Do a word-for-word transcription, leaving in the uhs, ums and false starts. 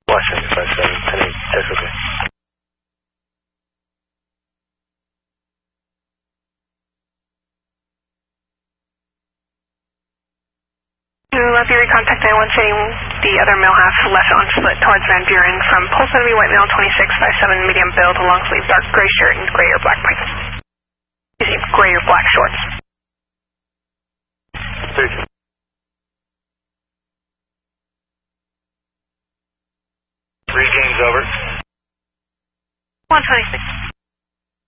Washington five seven, ten eight, that's okay. Love you, contact nine one setting the other male half left on split towards Van Buren from Pulse Enemy White Male twenty-six five seven, medium build, long sleeve, dark gray shirt and gray or black pants. Excuse me, gray or black shorts. thirty. Three games over. one twenty-six.